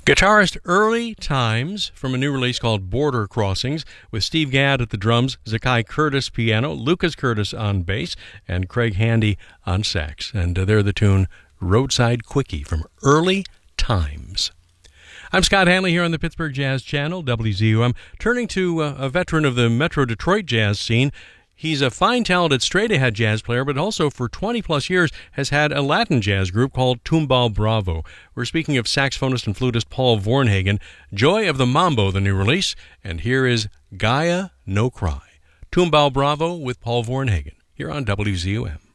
Guitarist Early Times from a new release called Border Crossings, with Steve Gadd at the drums, Zakai Curtis piano, Lucas Curtis on bass, and Craig Handy on sax. And they're the tune Roadside Quickie from Early Times. I'm Scott Hanley here on the Pittsburgh Jazz Channel, WZUM, turning to a veteran of the Metro Detroit jazz scene. He's a fine, talented, straight-ahead jazz player, but also for 20-plus years has had a Latin jazz group called Tumbao Bravo. We're speaking of saxophonist and flutist Paul Vornhagen. Joy of the Mambo, the new release, and here is Gaia No Cry. Tumbao Bravo with Paul Vornhagen, here on WZUM.